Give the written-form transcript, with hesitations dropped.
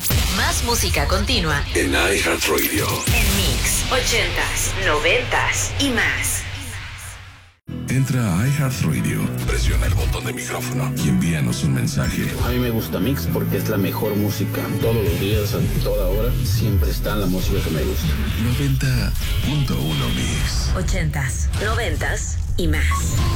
Más música continua en iHeartRadio. en Mix 80s, 90s y más. Entra a iHeartRadio, presiona el botón de micrófono y envíanos un mensaje. A mí me gusta Mix porque es la mejor música. Todos los días, a toda hora, siempre está la música que me gusta. 90.1 Mix. 80s, 90s y más.